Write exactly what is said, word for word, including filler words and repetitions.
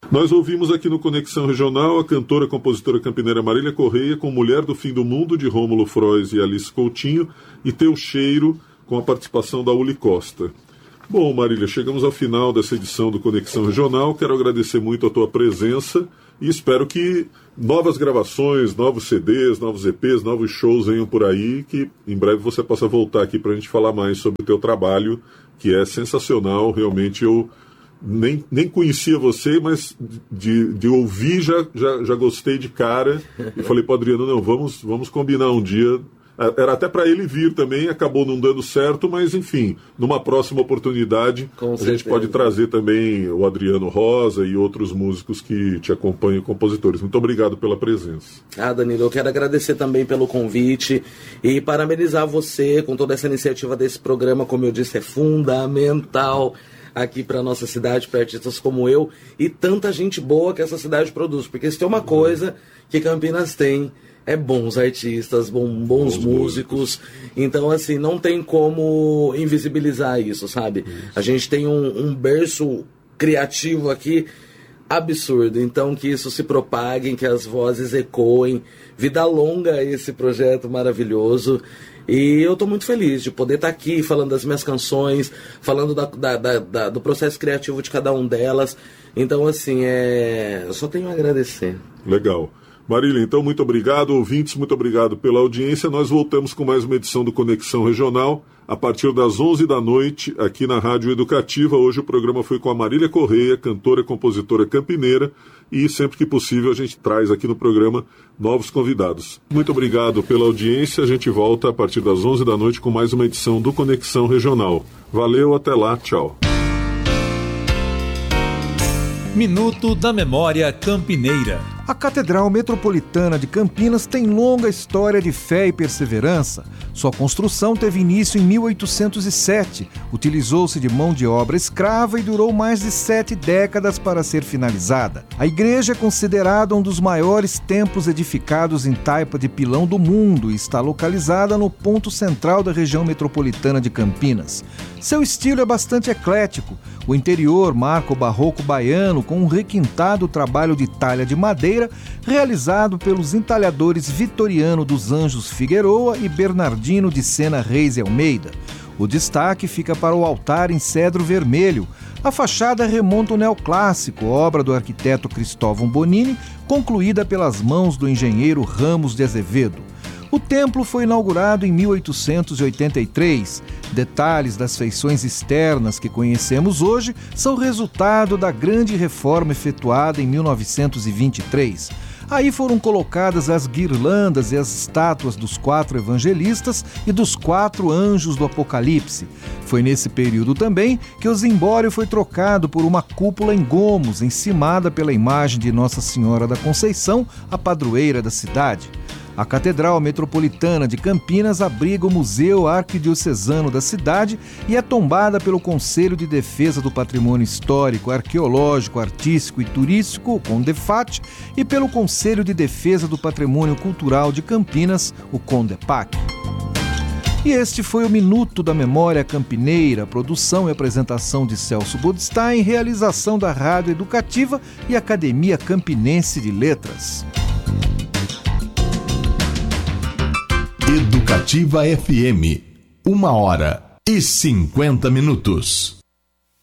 Nós ouvimos aqui no Conexão Regional a cantora e compositora campineira Marília Correia com Mulher do Fim do Mundo, de Rômulo Frois e Alice Coutinho, e Teu Cheiro, com a participação da Uli Costa. Bom, Marília, chegamos ao final dessa edição do Conexão Regional. Quero agradecer muito a tua presença e espero que novas gravações, novos C Ds, novos E Ps, novos shows venham por aí, que em breve você possa voltar aqui para a gente falar mais sobre o teu trabalho, que é sensacional. Realmente eu nem, nem conhecia você, mas de, de ouvir já, já, já gostei de cara e falei para o Adriano, não, vamos, vamos combinar um dia. Era até para ele vir também, acabou não dando certo, mas enfim, numa próxima oportunidade Com a certeza. gente pode trazer também o Adriano Rosa e outros músicos que te acompanham, compositores. Muito obrigado pela presença. Ah, Danilo, eu quero agradecer também pelo convite e parabenizar você com toda essa iniciativa desse programa, como eu disse, é fundamental aqui para nossa cidade, para artistas como eu e tanta gente boa que essa cidade produz, porque se tem uma coisa que Campinas tem, é bons artistas, bom, bons, bons músicos. músicos. Então, assim, não tem como invisibilizar isso, sabe? Isso. A gente tem um, um berço criativo aqui absurdo. Então, que isso se propague, que as vozes ecoem. Vida longa a esse projeto maravilhoso. E eu estou muito feliz de poder estar aqui falando das minhas canções, falando da, da, da, da, do processo criativo de cada um delas. Então, assim, é... eu só tenho a agradecer. Legal. Marília, então, muito obrigado. Ouvintes, muito obrigado pela audiência. Nós voltamos com mais uma edição do Conexão Regional, a partir das onze da noite, aqui na Rádio Educativa. Hoje o programa foi com a Marília Correia, cantora e compositora campineira, e sempre que possível a gente traz aqui no programa novos convidados. Muito obrigado pela audiência. A gente volta a partir das onze da noite com mais uma edição do Conexão Regional. Valeu, até lá, tchau. Minuto da Memória Campineira. A Catedral Metropolitana de Campinas tem longa história de fé e perseverança. Sua construção teve início em mil oitocentos e sete, utilizou-se de mão de obra escrava e durou mais de sete décadas para ser finalizada. A igreja é considerada um dos maiores templos edificados em taipa de pilão do mundo e está localizada no ponto central da região metropolitana de Campinas. Seu estilo é bastante eclético. O interior marca o barroco baiano com um requintado trabalho de talha de madeira realizado pelos entalhadores Vitoriano dos Anjos Figueroa e Bernardino de Sena Reis e Almeida. O destaque fica para o altar em cedro vermelho. A fachada remonta ao neoclássico, obra do arquiteto Cristóvão Bonini, concluída pelas mãos do engenheiro Ramos de Azevedo. O templo foi inaugurado em mil oitocentos e oitenta e três. Detalhes das feições externas que conhecemos hoje são resultado da grande reforma efetuada em mil novecentos e vinte e três. Aí foram colocadas as guirlandas e as estátuas dos quatro evangelistas e dos quatro anjos do Apocalipse. Foi nesse período também que o zimbório foi trocado por uma cúpula em gomos, encimada pela imagem de Nossa Senhora da Conceição, a padroeira da cidade. A Catedral Metropolitana de Campinas abriga o Museu Arquidiocesano da cidade e é tombada pelo Conselho de Defesa do Patrimônio Histórico, Arqueológico, Artístico e Turístico, o CONDEFAT, e pelo Conselho de Defesa do Patrimônio Cultural de Campinas, o CONDEPAC. E este foi o Minuto da Memória Campineira, produção e apresentação de Celso Budstein, realização da Rádio Educativa e Academia Campinense de Letras. Educativa F M, uma hora e cinquenta minutos.